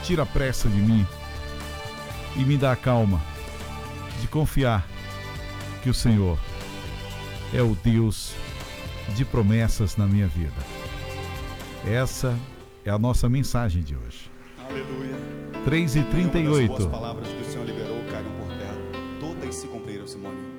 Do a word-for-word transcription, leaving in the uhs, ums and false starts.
tira a pressa de mim e me dá a calma de confiar que o Senhor é o Deus de promessas na minha vida. Essa é a nossa mensagem de hoje. Aleluia. três e trinta e oito. As palavras que o Senhor liberou caíram por terra. Todas se cumpriram, Simone.